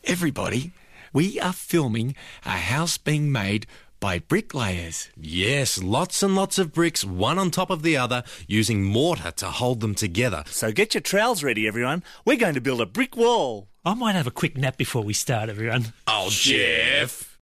Everybody, we are filming a house being made by bricklayers. Yes, lots and lots of bricks, one on top of the other, using mortar to hold them together. So get your trowels ready, everyone. We're going to build a brick wall. I might have a quick nap before we start, everyone. Oh, Jeff!